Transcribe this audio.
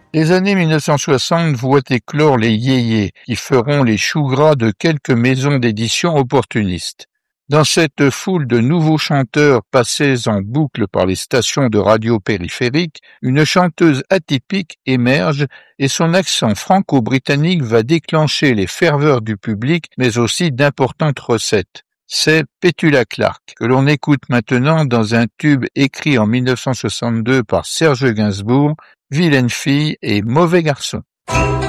Les années 1960 voient éclore les yéyés, qui feront les choux gras de quelques maisons d'édition opportunistes. Dans cette foule de nouveaux chanteurs passés en boucle par les stations de radio périphériques, une chanteuse atypique émerge et son accent franco-britannique va déclencher les ferveurs du public, mais aussi d'importantes recettes. C'est Petula Clark, que l'on écoute maintenant dans un tube écrit en 1962 par Serge Gainsbourg, Vilaine fille et mauvais garçon.